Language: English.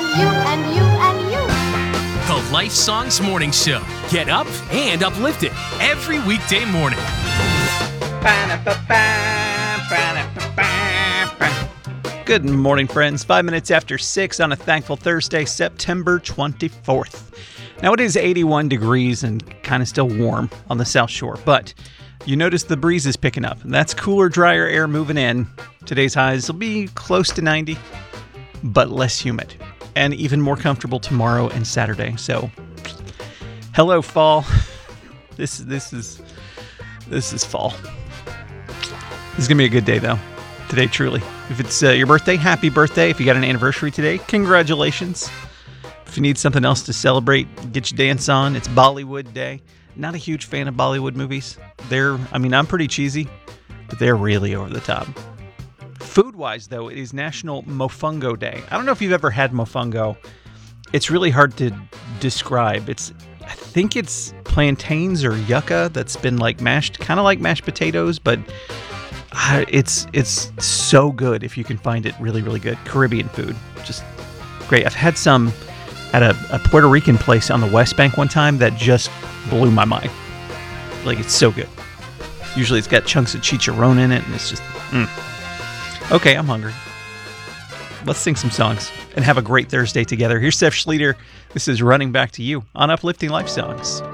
you, and you, and you. The Life Songs Morning Show. Get up and uplifted every weekday morning. Good morning, friends. 5 minutes after 6 on a thankful Thursday, September 24th. Now, it is 81 degrees and kind of still warm on the South Shore, but you notice the breeze is picking up, and that's cooler, drier air moving in. Today's highs will be close to 90, but less humid, and even more comfortable tomorrow and Saturday. So, hello, fall. This is fall. This is gonna be a good day, though. Today, truly. If it's your birthday, happy birthday. If you got an anniversary today, congratulations. If you need something else to celebrate, get your dance on. It's Bollywood Day. Not a huge fan of Bollywood movies. I'm pretty cheesy, but they're really over the top. Food-wise, though, it is National Mofongo Day. I don't know if you've ever had mofongo. It's really hard to describe. I think it's plantains or yucca that's been mashed, kind of like mashed potatoes, but it's so good if you can find it. Really, really good. Caribbean food. Just great. I've had some at a Puerto Rican place on the West Bank one time that just blew my mind. It's so good. Usually it's got chunks of chicharron in it, and it's just, Okay, I'm hungry. Let's sing some songs and have a great Thursday together. Here's Seth Schleter. This is Running Back to You on Uplifting Life Songs.